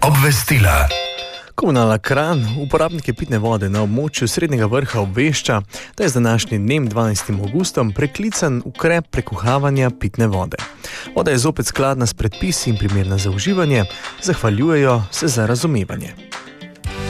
Obvestila. Komunala Kranj uporabnike pitne vode na območju Srednjega Vrha obvešča, da je z današnjim dnem 12. augustom preklican ukrep prekuhavanja pitne vode. Voda je zopet skladna s predpisi in primerna za uživanje, zahvaljujejo se za razumevanje.